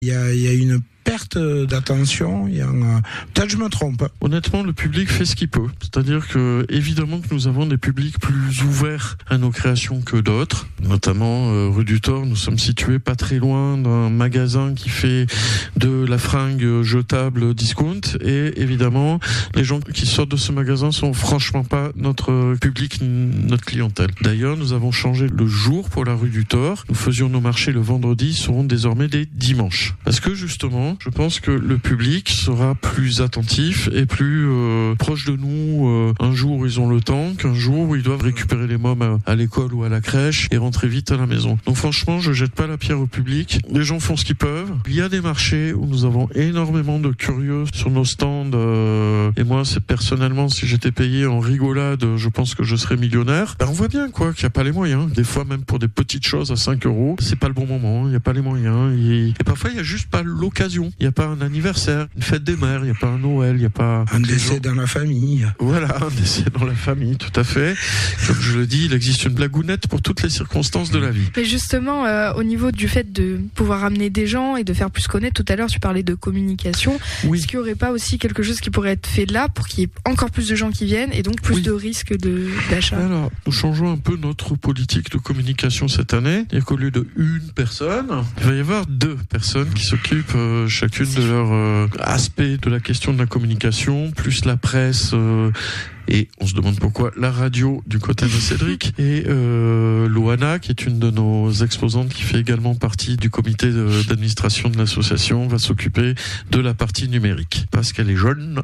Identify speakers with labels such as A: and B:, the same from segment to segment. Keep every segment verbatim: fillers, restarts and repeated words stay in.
A: Il y a, il y a une perte d'attention, il y a un... peut-être je me trompe.
B: Honnêtement, le public fait ce qu'il peut. C'est-à-dire que, évidemment, que nous avons des publics plus ouverts à nos créations que d'autres. Notamment, euh, rue du Thor, nous sommes situés pas très loin d'un magasin qui fait de la fringue jetable discount. Et évidemment, les gens qui sortent de ce magasin sont franchement pas notre public, notre clientèle. D'ailleurs, nous avons changé le jour pour la rue du Thor. Nous faisions nos marchés le vendredi, ils seront désormais des dimanches. Parce que, justement, je pense que le public sera plus attentif et plus euh, proche de nous euh, un jour où ils ont le temps qu'un jour où ils doivent récupérer les mômes à, à l'école ou à la crèche et rentrer vite à la maison. Donc franchement, je jette pas la pierre au public. Les gens font ce qu'ils peuvent. Il y a des marchés où nous avons énormément de curieux sur nos stands euh, et moi, c'est personnellement, si j'étais payé en rigolade, je pense que je serais millionnaire. Ben, on voit bien quoi qu'il n'y a pas les moyens. Des fois, même pour des petites choses à cinq euros, c'est pas le bon moment. Il n'y a pas les moyens. Et, et parfois, il y a juste pas l'occasion. Il n'y a pas un anniversaire, une fête des mères, il n'y a pas un Noël, il n'y a pas...
A: Un décès dans la famille.
B: Voilà, un décès dans la famille, tout à fait. Comme je le dis, il existe une blagounette pour toutes les circonstances de la vie.
C: Mais justement, euh, au niveau du fait de pouvoir amener des gens et de faire plus connaître, tout à l'heure tu parlais de communication, oui. Est-ce qu'il n'y aurait pas aussi quelque chose qui pourrait être fait là pour qu'il y ait encore plus de gens qui viennent et donc plus oui. de risques de, d'achat?
B: Alors, nous changeons un peu notre politique de communication cette année. C'est-à-dire qu'au lieu de une personne, il va y avoir deux personnes qui s'occupent euh, chacune de leur euh, aspect de la question de la communication, plus la presse euh, et on se demande pourquoi la radio du côté de Cédric et euh, Loana qui est une de nos exposantes qui fait également partie du comité de, d'administration de l'association va s'occuper de la partie numérique parce qu'elle est jeune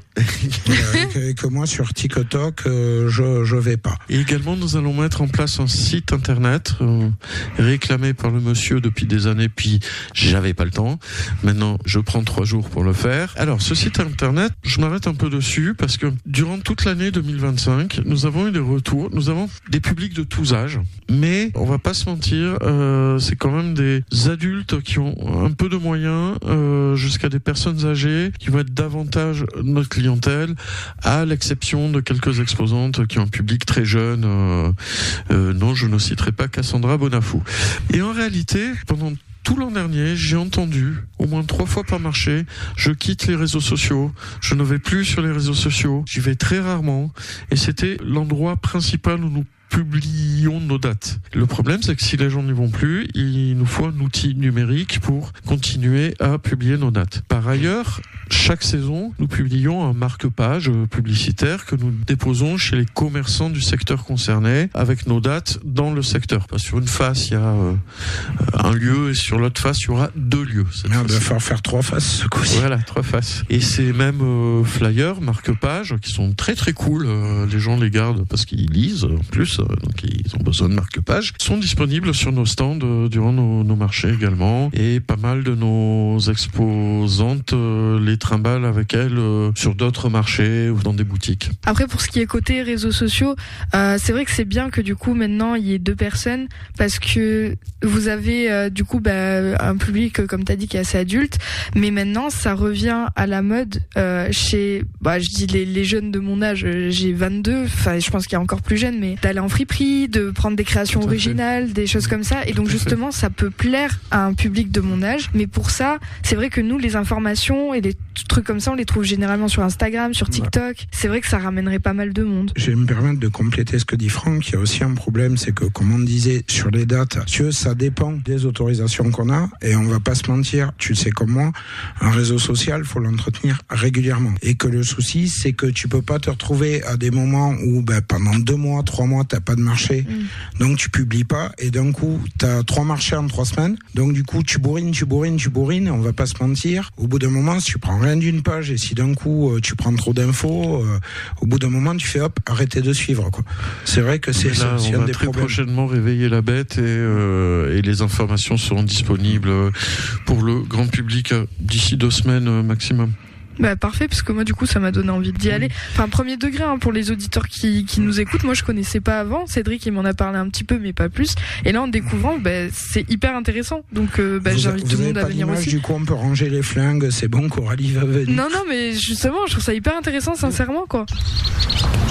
A: et que moi sur TikTok euh, je je vais pas.
B: Et également nous allons mettre en place un site internet euh, réclamé par le monsieur depuis des années puis j'avais pas le temps. Maintenant je prends trois jours pour le faire. Alors ce site internet, je m'arrête un peu dessus parce que durant toute l'année deux mille vingt-cinq, nous avons eu des retours, nous avons des publics de tous âges, mais on va pas se mentir, euh, c'est quand même des adultes qui ont un peu de moyens euh, jusqu'à des personnes âgées qui vont être davantage notre clientèle, à l'exception de quelques exposantes qui ont un public très jeune. Euh, euh, non, je ne citerai pas Cassandra Bonafou. Et en réalité, pendant tout l'an dernier, j'ai entendu, au moins trois fois par marché, je quitte les réseaux sociaux, je ne vais plus sur les réseaux sociaux, j'y vais très rarement, et c'était l'endroit principal où nous publions nos dates. Le problème, c'est que si les gens n'y vont plus, il nous faut un outil numérique pour continuer à publier nos dates. Par ailleurs, chaque saison, nous publions un marque-page publicitaire que nous déposons chez les commerçants du secteur concerné avec nos dates dans le secteur. Sur une face, il y a euh, un lieu et sur l'autre face, il y aura deux lieux.
A: Il va falloir faire trois faces ce coup-ci.
B: Voilà, trois faces. Et ces mêmes euh, flyers, marque-pages, qui sont très très cool, euh, les gens les gardent parce qu'ils lisent en plus, donc ils ont besoin de marque-pages, sont disponibles sur nos stands euh, durant nos, nos marchés également, et pas mal de nos exposantes euh, les trimballent avec elles euh, sur d'autres marchés ou dans des boutiques.
C: Après, pour ce qui est côté réseaux sociaux, euh, c'est vrai que c'est bien que du coup maintenant il y ait deux personnes parce que vous avez euh, du coup bah, un public comme tu as dit qui est assez adulte, mais maintenant ça revient à la mode euh, chez, bah, je dis les, les jeunes de mon âge, j'ai vingt-deux, enfin je pense qu'il y a encore plus jeunes, mais d'aller en friperie, de prendre des créations originales, des choses comme ça, et donc justement ça peut plaire à un public de mon âge, mais pour ça c'est vrai que nous les informations et les trucs comme ça on les trouve généralement sur Instagram, sur TikTok, c'est vrai que ça ramènerait pas mal de monde.
A: Je vais me permettre de compléter ce que dit Franck, il y a aussi un problème, c'est que comme on disait sur les dates, tu vois, ça dépend des autorisations qu'on a, et on va pas se mentir, tu sais comme moi, un réseau social faut l'entretenir régulièrement, et que le souci c'est que tu peux pas te retrouver à des moments où ben, pendant deux mois, trois mois t'as pas de marché, mmh. donc tu publies pas, et d'un coup t'as trois marchés en trois semaines, donc du coup tu bourrines, tu bourrines, tu bourrines, on va pas se mentir, au bout d'un moment si tu prends rien d'une page, et si d'un coup euh, tu prends trop d'infos, euh, au bout d'un moment tu fais hop, arrêtez de suivre quoi. C'est vrai que c'est,
B: là,
A: c'est, c'est
B: on
A: un
B: va
A: des
B: très
A: problèmes.
B: Prochainement réveiller la bête, et, euh, et les informations seront disponibles pour le grand public d'ici deux semaines maximum.
C: Bah parfait, parce que moi du coup ça m'a donné envie d'y aller. Enfin premier degré hein, pour les auditeurs qui, qui nous écoutent, moi je connaissais pas avant, Cédric il m'en a parlé un petit peu mais pas plus, et là en découvrant bah, c'est hyper intéressant, donc euh, bah, j'invite
A: vous
C: tout le monde à venir aussi.
A: Du coup on peut ranger les flingues, c'est bon, Coralie va venir.
C: Non non mais justement je trouve ça hyper intéressant sincèrement quoi.